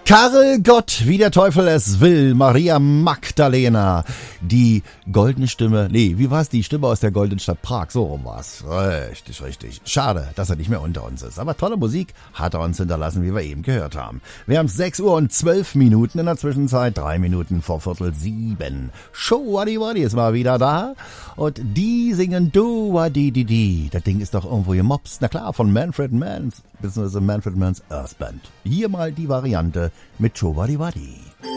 Karel Gott, wie der Teufel es will, Maria Magdalena, die goldene Stimme, wie war's, die Stimme aus der goldenen Stadt Prag, so rum war's, richtig. Schade, dass er nicht mehr unter uns ist, aber tolle Musik hat er uns hinterlassen, wie wir eben gehört haben. Wir haben 6 Uhr und 12 Minuten in der Zwischenzeit, 3 Minuten vor 6:15. Show Waddy Waddy ist mal wieder da und die singen Do Waddy Di Di. Das Ding ist doch irgendwo gemobst, na klar, von Manfred Mann, beziehungsweise Manfred Mann's Earth Band. Hier mal die Variante mit Show Waddy Waddy.